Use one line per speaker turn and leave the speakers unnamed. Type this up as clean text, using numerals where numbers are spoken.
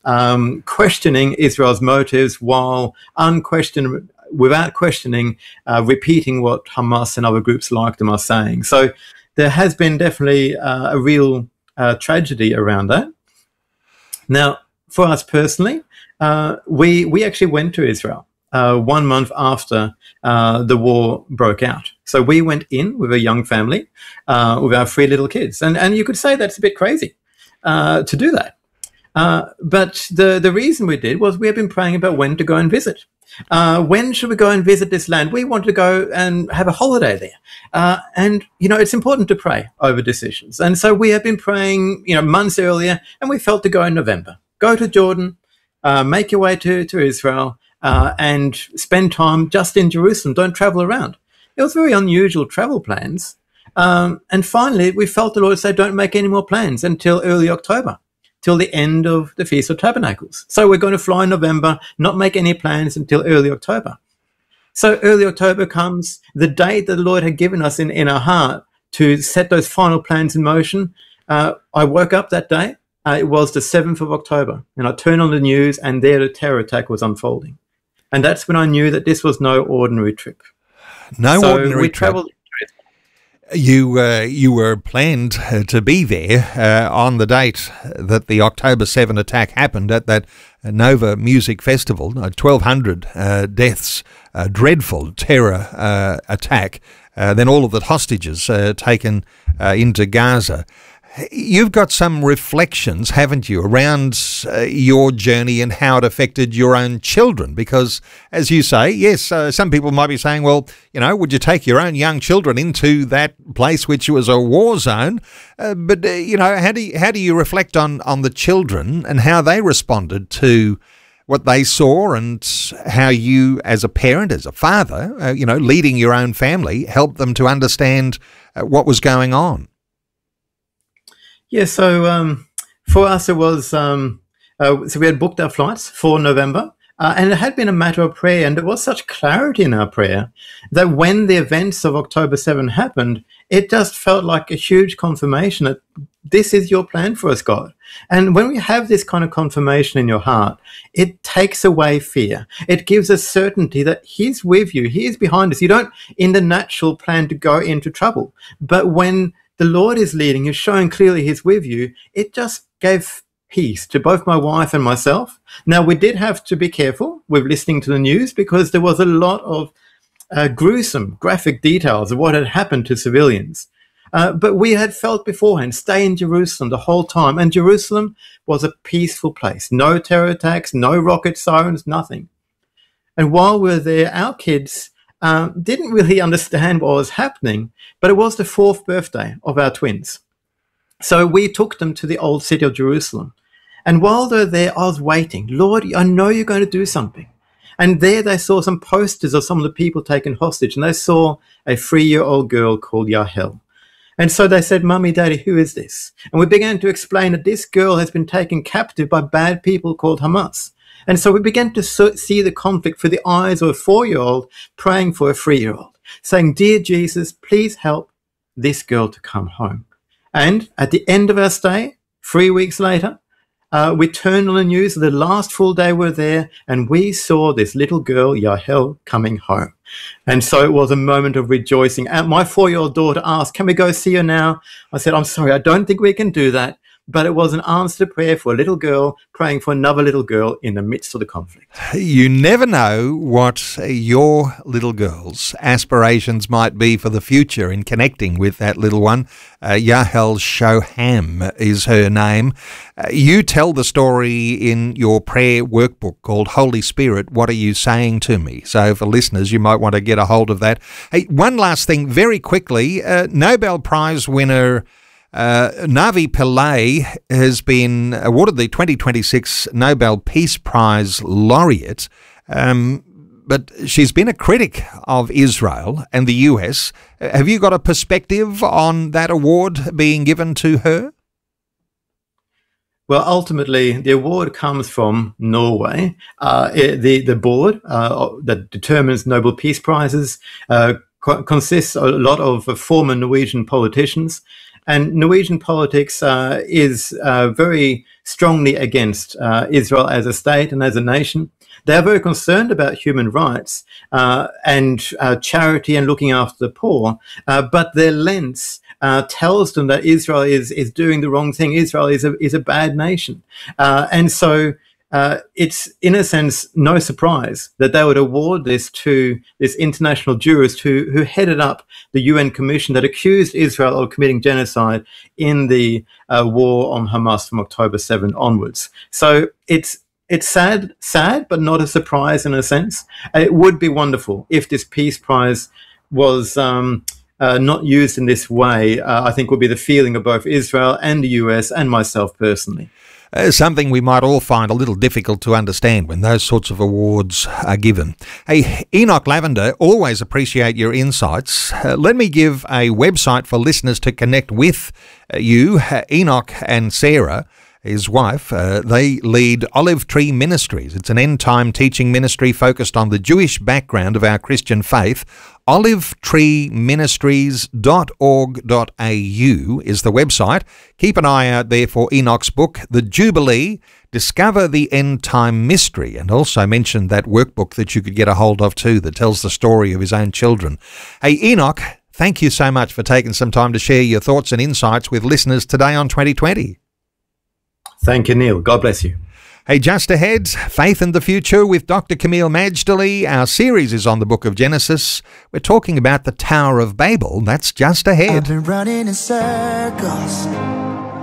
questioning Israel's motives while without questioning, repeating what Hamas and other groups like them are saying. So there has been definitely a real tragedy around that. Now, for us personally, we actually went to Israel 1 month after the war broke out. So we went in with a young family, with our 3 little kids. And you could say that's a bit crazy to do that. But the reason we did was we had been praying about when to go and visit. When should we go and visit this land? We want to go and have a holiday there. And, it's important to pray over decisions. And so we have been praying, months earlier, and we felt to go in November. Go to Jordan, make your way to Israel, and spend time just in Jerusalem. Don't travel around. It was very unusual travel plans. And finally, we felt the Lord say, don't make any more plans until early October, till the end of the Feast of Tabernacles. So we're going to fly in November, not make any plans until early October. So early October comes, the date that the Lord had given us in our heart to set those final plans in motion. I woke up that day. It was the 7th of October, and I turned on the news, and there the terror attack was unfolding. And that's when I knew that this was no ordinary trip.
No ordinary
we
trip.
Traveled.
You were planned to be there on the date that the October 7 attack happened at that Nova Music Festival. 1,200 deaths, a dreadful terror attack. Then all of the hostages taken into Gaza. You've got some reflections, haven't you, around your journey and how it affected your own children? Because, as you say, yes, some people might be saying, well, would you take your own young children into that place which was a war zone? But how do you reflect on the children and how they responded to what they saw, and how you, as a parent, as a father, leading your own family, helped them to understand what was going on?
Yeah, so for us it was, so we had booked our flights for November, and it had been a matter of prayer, and there was such clarity in our prayer that when the events of October 7 happened, it just felt like a huge confirmation that this is your plan for us, God. And when we have this kind of confirmation in your heart, it takes away fear. It gives us certainty that He's with you, He is behind us. You don't, in the natural, plan to go into trouble. But when the Lord is leading you, showing clearly He's with you, it just gave peace to both my wife and myself. Now, we did have to be careful with listening to the news because there was a lot of gruesome, graphic details of what had happened to civilians. But we had felt beforehand, stay in Jerusalem the whole time. And Jerusalem was a peaceful place. No terror attacks, no rocket sirens, nothing. And while we were there, our kids didn't really understand what was happening, but it was the 4th birthday of our twins. So we took them to the old city of Jerusalem. And while they were there, I was waiting. Lord, I know you're going to do something. And there they saw some posters of some of the people taken hostage, and they saw a 3-year-old girl called Yahel. And so they said, Mummy, Daddy, who is this? And we began to explain that this girl has been taken captive by bad people called Hamas. And so we began to see the conflict through the eyes of a 4-year-old praying for a 3-year-old, saying, Dear Jesus, please help this girl to come home. And at the end of our stay, 3 weeks later, we turned on the news the last full day we were there, and we saw this little girl, Yahel, coming home. And so it was a moment of rejoicing. And my 4-year-old daughter asked, can we go see her now? I said, I'm sorry, I don't think we can do that. But it was an answer to prayer for a little girl praying for another little girl in the midst of the conflict.
You never know what your little girl's aspirations might be for the future in connecting with that little one. Yahel Shoham is her name. You tell the story in your prayer workbook called Holy Spirit, What Are You Saying to Me? So for listeners, you might want to get a hold of that. Hey, one last thing very quickly. Nobel Prize winner Navi Pillay has been awarded the 2026 Nobel Peace Prize laureate, but she's been a critic of Israel and the US. Have you got a perspective on that award being given to her?
Well, ultimately, the award comes from Norway. The board that determines Nobel Peace Prizes consists a lot of former Norwegian politicians. And Norwegian politics is very strongly against Israel as a state and as a nation. They are very concerned about human rights and charity and looking after the poor, but their lens tells them that Israel is doing the wrong thing. Israel is a bad nation, and so it's in a sense no surprise that they would award this to this international jurist who headed up the UN commission that accused Israel of committing genocide in the war on Hamas from October 7 onwards. So it's sad, but not a surprise in a sense. It would be wonderful if this Peace Prize was not used in this way. I think would be the feeling of both Israel and the US and myself personally.
Something we might all find a little difficult to understand when those sorts of awards are given. Hey, Enoch Lavender, always appreciate your insights. Let me give a website for listeners to connect with you. Enoch and Sarah, his wife, they lead Olive Tree Ministries. It's an end-time teaching ministry focused on the Jewish background of our Christian faith. olivetreeministries.org.au is the website. Keep an eye out there for Enoch's book, The Jubilee, Discover the End Time Mystery, and also mention that workbook that you could get a hold of too that tells the story of his own children. Hey, Enoch, thank you so much for taking some time to share your thoughts and insights with listeners today on 2020.
Thank you, Neil. God bless you.
Hey, just ahead, Faith in the Future with Dr. Camille Majdali. Our series is on the book of Genesis. We're talking about the Tower of Babel. That's just ahead.
I've been running in circles.